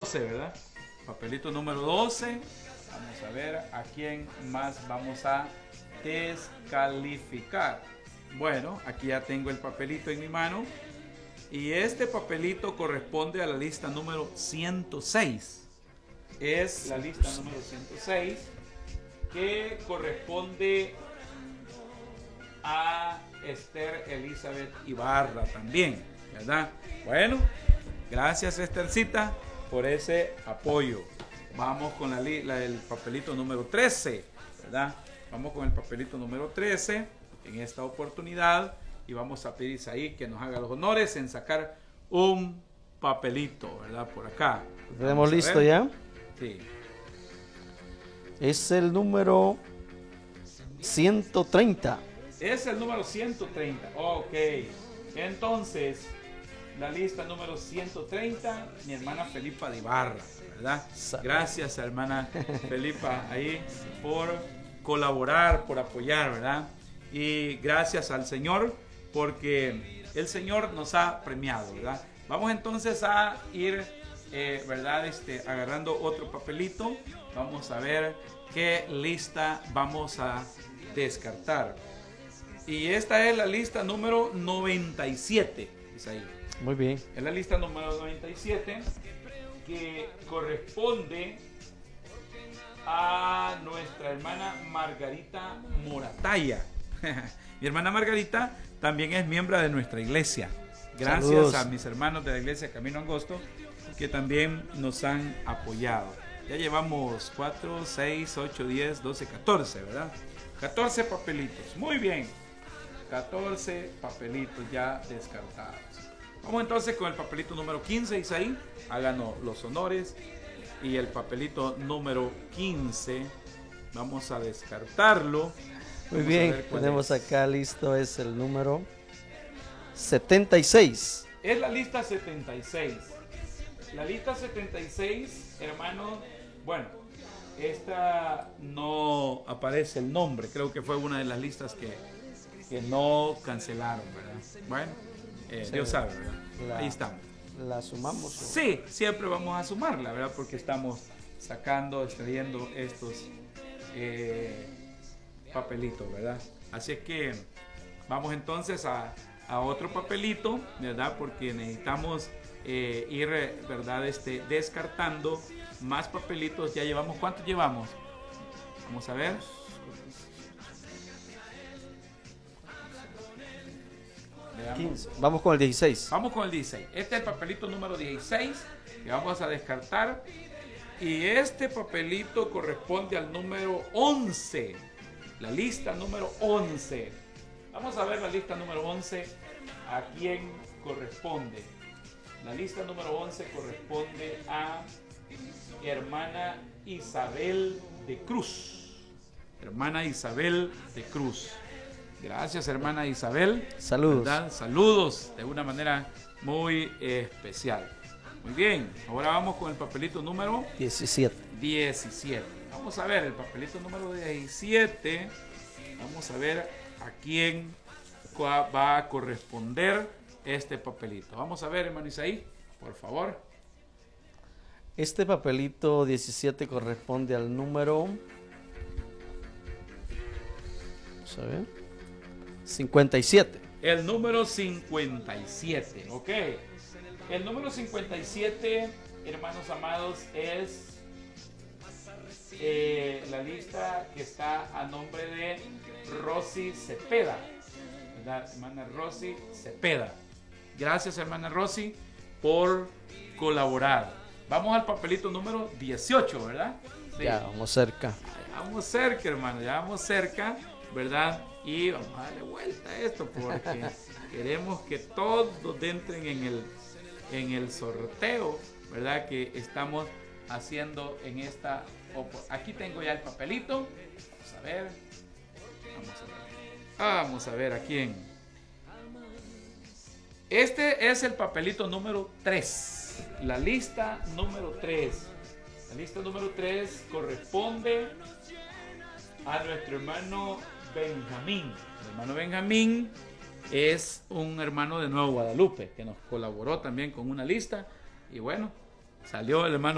12, ¿verdad? Papelito número 12. Vamos a ver a quién más vamos a descalificar. Bueno, aquí ya tengo el papelito en mi mano. Y este papelito corresponde a la lista número 106. Es la lista número 106 que corresponde a Esther Elizabeth Ibarra también, ¿verdad? Bueno, gracias Esthercita por ese apoyo. Vamos con el papelito número 13, ¿verdad? Vamos con el papelito número 13 en esta oportunidad y vamos a pedir a Isaí que nos haga los honores en sacar un papelito, ¿verdad? Por acá. ¿Lo tenemos listo ya? Sí. Es el número 130. Es el número 130. Ok. Entonces, la lista número 130, mi hermana Felipa de Ibarra, ¿verdad? Gracias, hermana Felipa, ahí por colaborar, por apoyar, ¿verdad? Y gracias al Señor, porque el Señor nos ha premiado, ¿verdad? Vamos entonces a ir, ¿verdad? Agarrando otro papelito. Vamos a ver qué lista vamos a descartar. Y esta es la lista número 97. Es ahí. Muy bien. Es la lista número 97 que corresponde a nuestra hermana Margarita Morataya. Mi hermana Margarita también es miembro de nuestra iglesia. Gracias Saludos a mis hermanos de la iglesia Camino Angosto que también nos han apoyado. Ya llevamos 4, 6, 8, 10, 12, 14, ¿verdad? 14 papelitos. Muy bien. 14 papelitos ya descartados. Vamos entonces con el papelito número 15, Isaí. Háganos los honores. Y el papelito número 15, vamos a descartarlo. Muy bien, tenemos acá listo, es el número 76. Es la lista 76. La lista 76, hermanos, bueno, esta no aparece el nombre. Creo que fue una de las listas que no cancelaron, ¿verdad? Bueno, sí, Dios sabe, ¿verdad? Ahí estamos. ¿La sumamos? Sí, siempre vamos a sumarla, ¿verdad? Porque estamos sacando, extrayendo estos papelitos, ¿verdad? Así es que vamos entonces a otro papelito, ¿verdad? Porque necesitamos ir, ¿verdad? Descartando más papelitos. Ya llevamos, ¿cuántos llevamos? Vamos a ver. Veamos. 15. Vamos con el 16. Vamos con el 16. Este es el papelito número 16 que vamos a descartar. Y este papelito corresponde al número 11. La lista número 11. Vamos a ver la lista número 11. ¿A quién corresponde? La lista número 11 corresponde a hermana Isabel de Cruz. Hermana Isabel de Cruz. Gracias, hermana Isabel. Saludos. ¿Verdad? Saludos de una manera muy especial. Muy bien, ahora vamos con el papelito número 17. Vamos a ver el papelito número 17. Vamos a ver a quién va a corresponder este papelito. Vamos a ver, hermano Isaí, por favor. Este papelito 17 corresponde al número, vamos a ver, 57. El número 57, ok. El número 57, hermanos amados, es la lista que está a nombre de Rosy Cepeda, ¿verdad? Hermana Rosy Cepeda. Gracias, hermana Rosy, por colaborar. Vamos al papelito número 18, ¿verdad? Sí. Ya vamos cerca. Ya vamos cerca, hermano, ya vamos cerca, ¿verdad? Y vamos a darle vuelta a esto porque queremos que todos entren en el sorteo, ¿verdad? Que estamos haciendo en esta. Aquí tengo ya el papelito. Vamos a ver. Vamos a ver a quién. Este es el papelito número 3. La lista número 3. La lista número 3 corresponde a nuestro hermano Benjamín. El hermano Benjamín es un hermano de Nuevo Guadalupe que nos colaboró también con una lista. Y bueno, salió el hermano